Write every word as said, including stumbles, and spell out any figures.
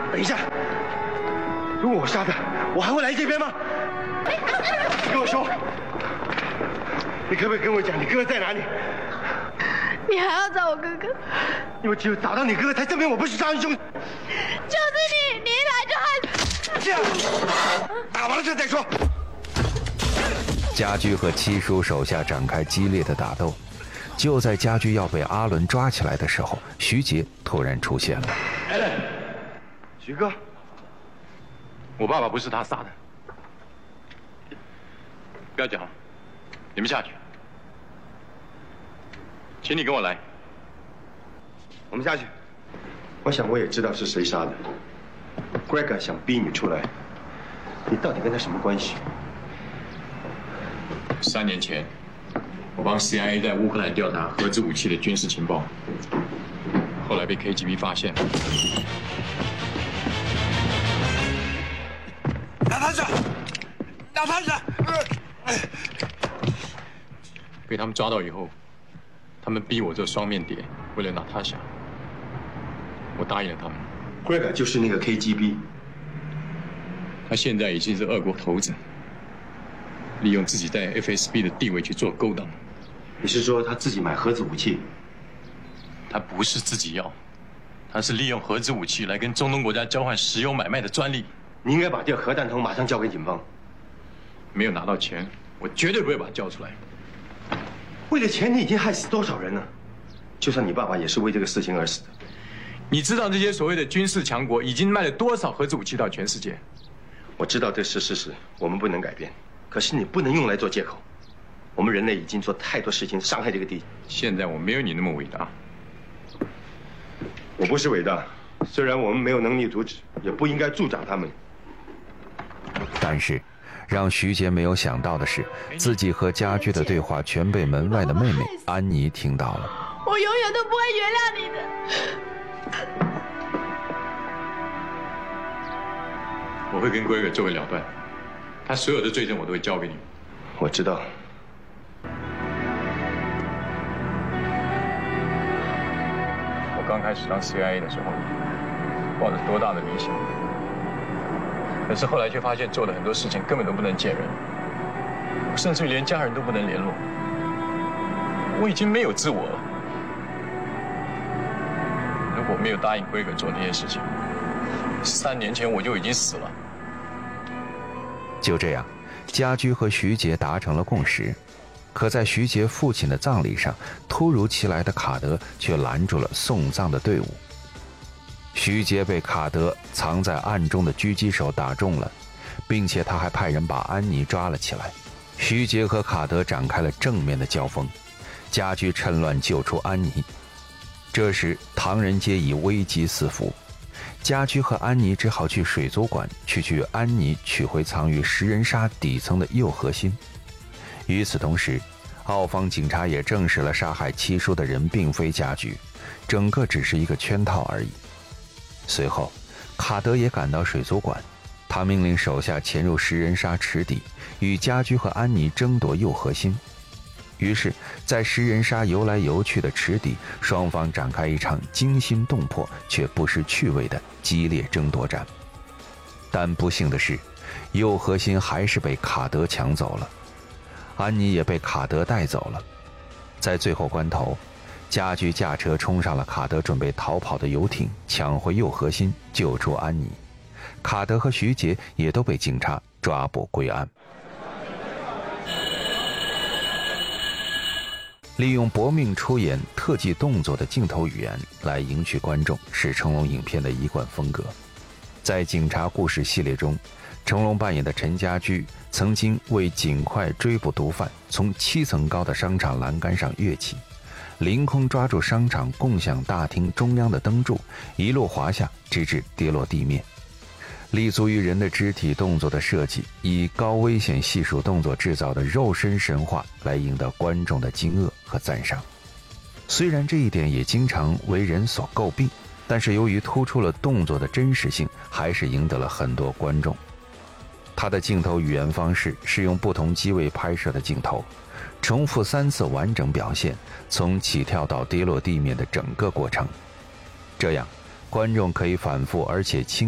等一下，如果我杀他，我还会来这边吗？你跟我说，你可不可以跟我讲，你哥哥在哪里？ 你还要找我哥哥？ 因为只有找到你哥哥，才证明我不是杀人凶手。 就是你，你一来就害。 这样，打完了这再说。 家驹和七叔手下展开激烈的打斗。就在家驹要被阿伦抓起来的时候，徐杰突然出现了。 艾伦，徐哥， 我爸爸不是他杀的。不要讲，你们下去。请你跟我来。 我们下去。我想我也知道是谁杀的。Greg 想逼你出来，你到底跟他什么关系？ 三年前，我帮 C I A 在乌克兰调查核子武器的军事情报，后来被 K G B 发现。 拿他下，拿他下！ 被他们抓到以后，他们逼我做双面谍，为了拿他下，我答应了他们。 Greg 就是那个 K G B， 他现在已经是俄国头子。利用自己在 F S B 的地位去做勾当。 你是说他自己买核子武器？ 他不是自己要，他是利用核子武器来跟中东国家交换石油买卖的专利。 你应该把这个核弹头马上交给警方。 没有拿到钱，我绝对不会把他交出来。 为了钱，你已经害死多少人了？就算你爸爸也是为这个事情而死的。 你知道这些所谓的军事强国已经卖了多少核子武器到全世界？ 我知道这是事实，我们不能改变。可是你不能用来做借口。我们人类已经做太多事情伤害这个地。 现在我没有你那么伟大。 我不是伟大，虽然我们没有能力阻止，也不应该助长他们。 但是，让徐杰没有想到的是，自己和家驹的对话全被门外的妹妹安妮听到了。 我永远都不会原谅你的。 我会跟规格做个了断。他所有的罪证我都会交给你。 我知道。 我刚开始当 C I A 的时候，抱着多大的理想，可是后来却发现做的很多事情根本都不能见人，甚至于连家人都不能联络。我已经没有自我了。如果没有答应规格做那些事情，三年前我就已经死了。 就这样，家驹和徐杰达成了共识。可在徐杰父亲的葬礼上，突如其来的卡德却拦住了送葬的队伍。徐杰被卡德藏在暗中的狙击手打中了，并且他还派人把安妮抓了起来。徐杰和卡德展开了正面的交锋，家驹趁乱救出安妮。这时唐人街已危机四伏，家驹和安妮只好去水族馆去去安妮取回藏于食人鲨底层的铀核心。与此同时，澳方警察也证实了杀害七叔的人并非家驹，整个只是一个圈套而已。随后卡德也赶到水族馆，他命令手下潜入食人鲨池底，与家驹和安妮争夺铀核心。于是在食人鲨游来游去的池底，双方展开一场惊心动魄却不失趣味的激烈争夺战。但不幸的是，铀核心还是被卡德抢走了，安妮也被卡德带走了。在最后关头，家驹驾车冲上了卡德准备逃跑的游艇，抢回铀核心，救出安妮。卡德和徐杰也都被警察抓捕归案。利用搏命出演特技动作的镜头语言来赢取观众，是成龙影片的一贯风格。在警察故事系列中，成龙扮演的陈家驹曾经为尽快追捕毒贩，从七层高的商场栏杆上跃起，凌空抓住商场共享大厅中央的灯柱，一路滑下，直至跌落地面。立足于人的肢体动作的设计，以高危险系数动作制造的肉身神话来赢得观众的惊愕和赞赏。虽然这一点也经常为人所诟病，但是由于突出了动作的真实性，还是赢得了很多观众。他的镜头语言方式是用不同机位拍摄的镜头，重复三次完整表现从起跳到跌落地面的整个过程，这样观众可以反复而且清